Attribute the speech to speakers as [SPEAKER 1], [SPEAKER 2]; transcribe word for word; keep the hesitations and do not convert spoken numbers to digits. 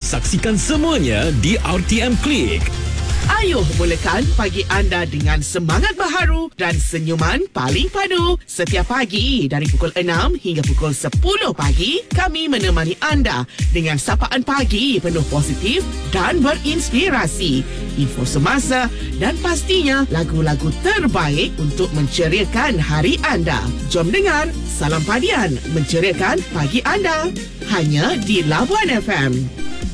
[SPEAKER 1] Saksikan semuanya di R T M Click.
[SPEAKER 2] Ayuh mulakan pagi anda dengan semangat baharu dan senyuman paling padu. Setiap pagi dari pukul enam hingga pukul sepuluh pagi, kami menemani anda dengan sapaan pagi penuh positif dan berinspirasi. Info semasa dan pastinya lagu-lagu terbaik untuk menceriakan hari anda. Jom dengar Salam Padian menceriakan pagi anda. Hanya di Labuan F M.